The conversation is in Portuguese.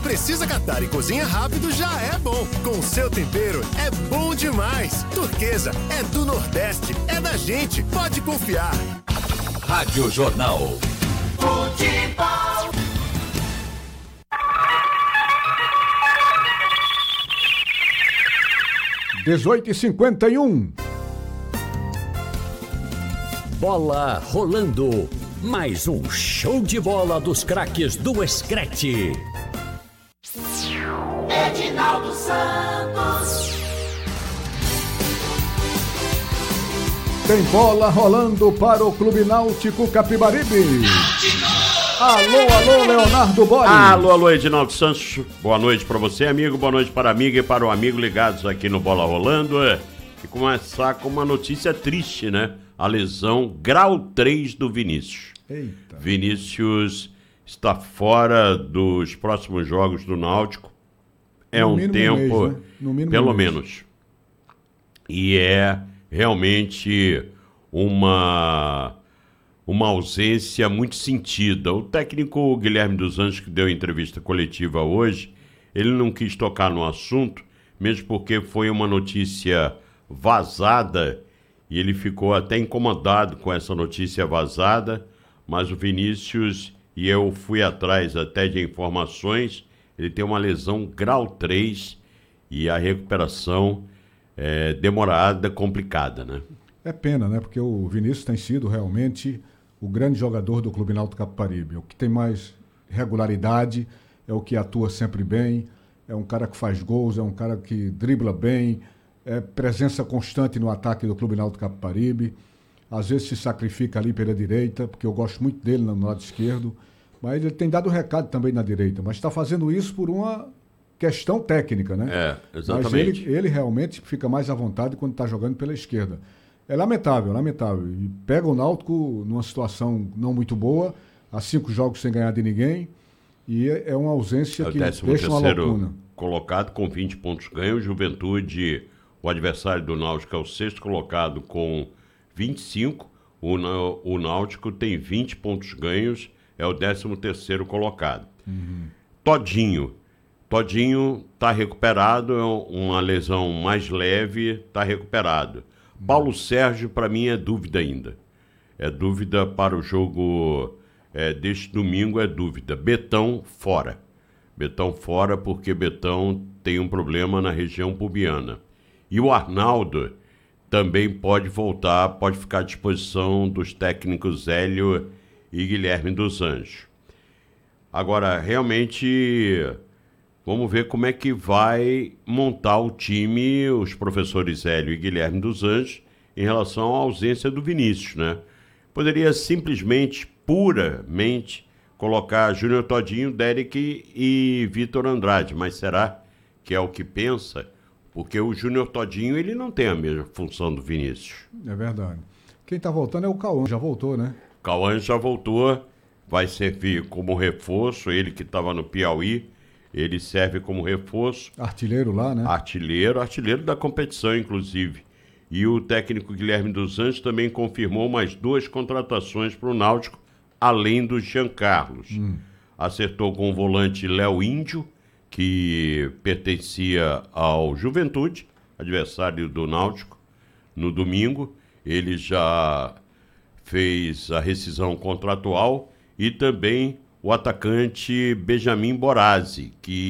precisa catar e cozinha rápido já é bom. Com o seu tempero é bom demais. Turquesa é do Nordeste, é da gente, pode confiar. Rádio Jornal. Futebol. (18h51). Bola rolando. Mais um show de bola dos craques do Screte. Edinaldo Santos. Tem bola rolando para o Clube Náutico Capibaribe. Alô, Leonardo Boris. Alô, Edinaldo Santos. Boa noite para você, amigo. Boa noite para a amiga e para o amigo ligados aqui no Bola Rolando. E começar com uma notícia triste, né? A lesão grau 3 do Vinícius. Eita. Vinícius está fora dos próximos jogos do Náutico. É No um mínimo tempo, um mês, né? No mínimo pelo um mês. menos. E é realmente uma ausência muito sentida. O técnico Guilherme dos Anjos, que deu entrevista coletiva hoje, ele não quis tocar no assunto, mesmo porque foi uma notícia vazada, e ele ficou até incomodado com essa notícia vazada, mas o Vinícius, e eu fui atrás até de informações, ele tem uma lesão grau 3 e a recuperação é demorada, complicada, né? É pena, né? Porque o Vinícius tem sido realmente o grande jogador do Clube Náutico Capibaribe. O que tem mais regularidade, é o que atua sempre bem, é um cara que faz gols, é um cara que dribla bem, é presença constante no ataque do Clube Náutico Capibaribe. Às vezes se sacrifica ali pela direita, porque eu gosto muito dele no lado esquerdo, mas ele tem dado recado também na direita, mas está fazendo isso por uma questão técnica, né? É, exatamente. Mas ele realmente fica mais à vontade quando está jogando pela esquerda. É lamentável, lamentável. E pega o Náutico numa situação não muito boa, há 5 jogos sem ganhar de ninguém, e é uma ausência que deixa uma lacuna. Colocado com 20 pontos ganhos, Juventude, o adversário do Náutico é o 6º colocado com 25, o Náutico tem 20 pontos ganhos, é o 13º colocado. Todinho está recuperado, é uma lesão mais leve, está recuperado. Paulo Sérgio, para mim, é dúvida ainda. É dúvida para o jogo deste domingo, é dúvida. Betão fora. Betão fora porque Betão tem um problema na região pubiana. E o Arnaldo também pode voltar, pode ficar à disposição dos técnicos Hélio e Guilherme dos Anjos. Agora, realmente, vamos ver como é que vai montar o time, os professores Hélio e Guilherme dos Anjos, em relação à ausência do Vinícius, né? Poderia simplesmente, puramente, colocar Júnior Todinho, Derek e Vitor Andrade, mas será que é o que pensa? Porque o Júnior Todinho, ele não tem a mesma função do Vinícius. É verdade. Quem está voltando é o Cauã, já voltou, né? Cauã já voltou, vai servir como reforço, ele que estava no Piauí, ele serve como reforço. Artilheiro lá, né? Artilheiro da competição, inclusive. E o técnico Guilherme dos Anjos também confirmou mais 2 contratações para o Náutico, além do Jean Carlos. Acertou com o volante Léo Índio, que pertencia ao Juventude, adversário do Náutico, no domingo. Ele já fez a rescisão contratual, e também o atacante Benjamin Borazzi, que